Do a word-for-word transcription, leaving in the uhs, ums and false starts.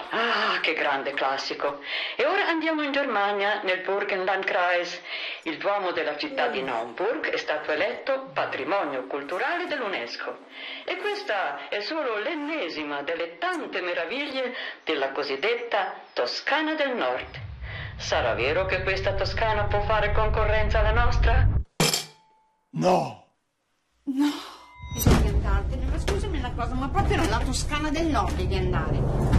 Ah, che grande classico. E ora andiamo in Germania, nel Burgenlandkreis. Il Duomo della città di Naumburg è stato eletto patrimonio culturale dell'UNESCO. E questa è solo l'ennesima delle tante meraviglie della cosiddetta Toscana del Nord. Sarà vero che questa Toscana può fare concorrenza alla nostra? No! No, bisogna andartene, ma scusami una cosa, ma proprio nella Toscana del Nord devi andare.